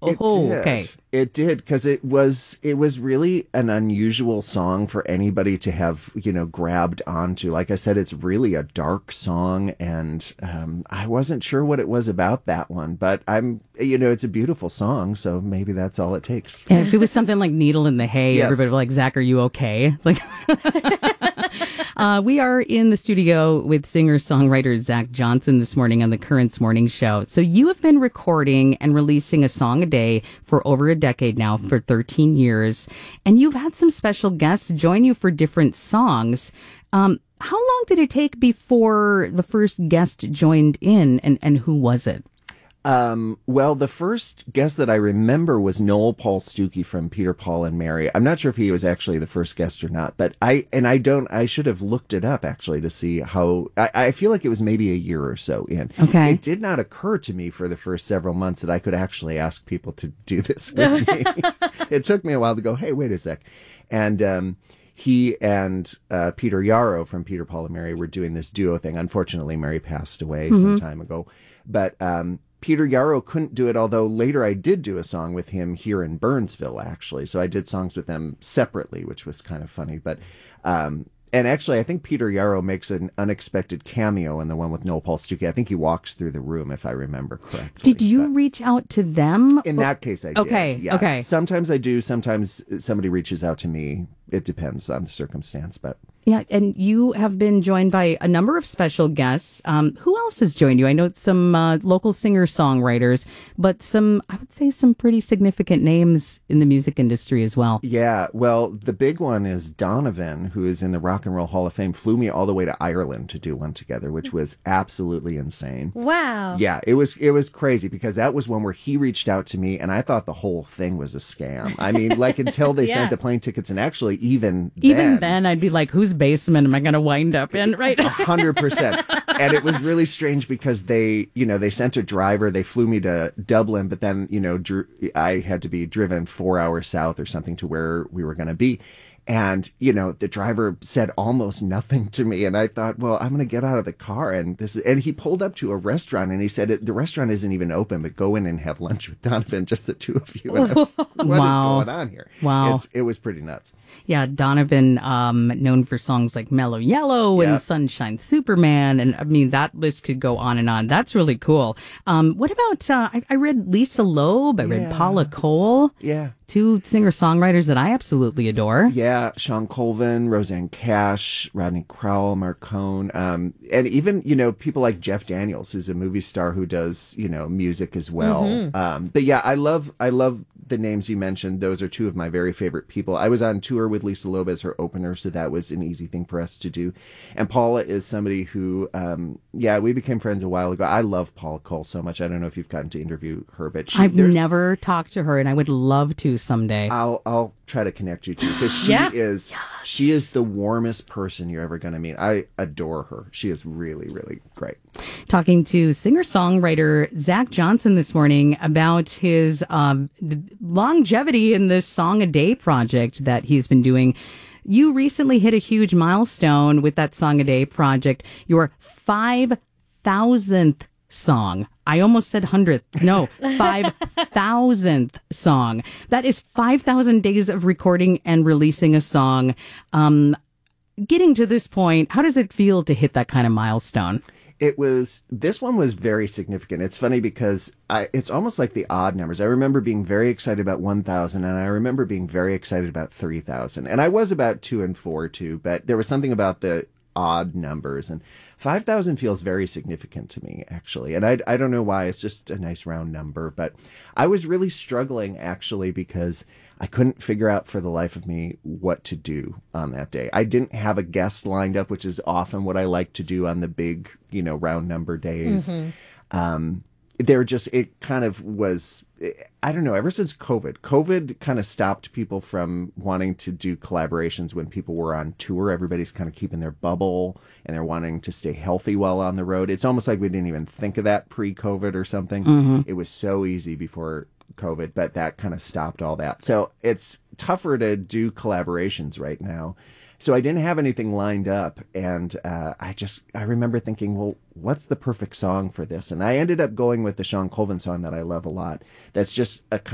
Oh, okay. It did, because it was really an unusual song for anybody to have, grabbed onto. Like I said, it's really a dark song, and I wasn't sure what it was about that one, but it's a beautiful song, so maybe that's all it takes. And if it was something like Needle in the Hay, Yes. everybody would be like, Zach, are you okay? Like, we are in the studio with singer-songwriter Zach Johnson this morning on the Currents Morning Show. So you have been recording and releasing a song a day for over a decade now, for 13 years, and you've had some special guests join you for different songs. How long did it take before the first guest joined in, and who was it? Well, the first guest that I remember was Noel Paul Stookey from Peter, Paul and Mary. I'm not sure if he was actually the first guest or not, but I should have looked it up actually to see how, I feel like it was maybe a year or so in. Okay. It did not occur to me for the first several months that I could actually ask people to do this with me. It took me a while to go, hey, wait a sec. And, he and Peter Yarrow from Peter, Paul and Mary were doing this duo thing. Unfortunately, Mary passed away some time ago, but, Peter Yarrow couldn't do it, although later I did do a song with him here in Burnsville, actually. So I did songs with them separately, which was kind of funny. But, and actually, I think Peter Yarrow makes an unexpected cameo in the one with Noel Paul Stookey. I think he walks through the room, if I remember correctly. Did you reach out to them? In that case, I did. Okay, Yeah. okay. Sometimes I do. Sometimes somebody reaches out to me. It depends on the circumstance, but... Yeah, and you have been joined by a number of special guests. Who else has joined you? I know some local singer-songwriters, but I would say some pretty significant names in the music industry as well. Yeah, well, the big one is Donovan, who is in the Rock and Roll Hall of Fame, flew me all the way to Ireland to do one together, which was absolutely insane. Wow. Yeah, it was crazy, because that was one where he reached out to me, and I thought the whole thing was a scam. I mean, like, until they Yeah. sent the plane tickets, and actually even then, I'd be like, whose basement am I going to wind up in, right? 100%. And it was really strange because they sent a driver, they flew me to Dublin, but then, I had to be driven 4 hours south or something to where we were going to be. And, the driver said almost nothing to me. And I thought, well, I'm going to get out of the car. And he pulled up to a restaurant and he said, the restaurant isn't even open, but go in and have lunch with Donovan, just the two of you. And I was, what is going on here? Wow. It was pretty nuts. Yeah, Donovan, known for songs like Mellow Yellow and Sunshine Superman. And I mean, that list could go on and on. That's really cool. What about, I read Lisa Loeb, I read Paula Cole. Yeah. Two singer-songwriters that I absolutely adore. Yeah, Sean Colvin, Roseanne Cash, Rodney Crowell, Marcone, and even, people like Jeff Daniels, who's a movie star who does, music as well. But yeah, I love the names you mentioned. Those are two of my very favorite people. I was on tour with Lisa Loeb as her opener, so that was an easy thing for us to do. And Paula is somebody who, we became friends a while ago. I love Paula Cole so much. I don't know if you've gotten to interview her, but I've never talked to her, and I would love to someday. I'll try to connect you to, because she is the warmest person you're ever going to meet. I adore her. She is really, really great. Talking to singer-songwriter Zach Johnson this morning about his longevity in this Song a Day project that he's been doing. You recently hit a huge milestone with that Song a Day project, your 5,000th song. I almost said 100th. No, 5,000th song. That is 5,000 days of recording and releasing a song. Getting to this point, how does it feel to hit that kind of milestone? This one was very significant. It's funny because it's almost like the odd numbers. I remember being very excited about 1,000, and I remember being very excited about 3,000. And I was about 2 and 4 too, but there was something about the odd numbers, and 5,000 feels very significant to me, actually. And I don't know why. It's just a nice round number, but I was really struggling, actually, because I couldn't figure out for the life of me what to do on that day. I didn't have a guest lined up, which is often what I like to do on the big, round number days. It kind of was, I don't know, ever since COVID kind of stopped people from wanting to do collaborations when people were on tour. Everybody's kind of keeping their bubble and they're wanting to stay healthy while on the road. It's almost like we didn't even think of that pre-COVID or something. It was so easy before COVID, but that kind of stopped all that. So it's tougher to do collaborations right now. So I didn't have anything lined up, and I remember thinking, well, what's the perfect song for this? And I ended up going with the Sean Colvin song that I love a lot. That's just a